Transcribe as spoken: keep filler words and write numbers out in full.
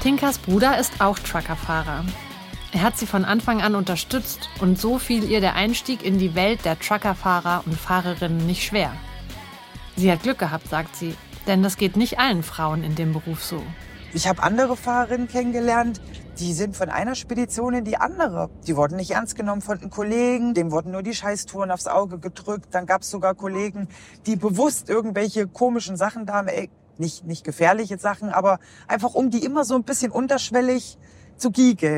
Tinkas Bruder ist auch Truckerfahrer. Er hat sie von Anfang an unterstützt und so fiel ihr der Einstieg in die Welt der Truckerfahrer und Fahrerinnen nicht schwer. Sie hat Glück gehabt, sagt sie, denn das geht nicht allen Frauen in dem Beruf so. Ich habe andere Fahrerinnen kennengelernt, die sind von einer Spedition in die andere. Die wurden nicht ernst genommen von den Kollegen, dem wurden nur die Scheißtouren aufs Auge gedrückt. Dann gab es sogar Kollegen, die bewusst irgendwelche komischen Sachen da haben, ey, nicht, nicht gefährliche Sachen, aber einfach um die immer so ein bisschen unterschwellig zu giegeln.